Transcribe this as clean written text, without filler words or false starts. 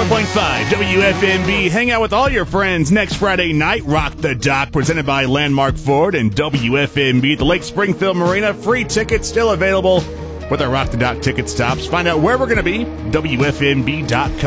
101.5 WFMB. Hang out with all your friends next Friday night. Rock the Dock, presented by Landmark Ford and WFMB at the Lake Springfield Marina. Free tickets still available with our Rock the Dock ticket stops. Find out where we're going to be, WFMB.com.